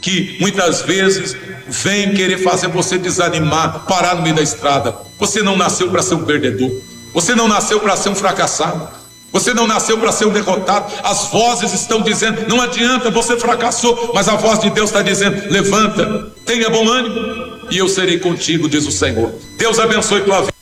que muitas vezes vem querer fazer você desanimar, parar no meio da estrada. Você não nasceu para ser um perdedor, você não nasceu para ser um fracassado, você não nasceu para ser um derrotado. As vozes estão dizendo, não adianta, você fracassou, mas a voz de Deus está dizendo, levanta, tenha bom ânimo, e eu serei contigo, diz o Senhor. Deus abençoe tua vida.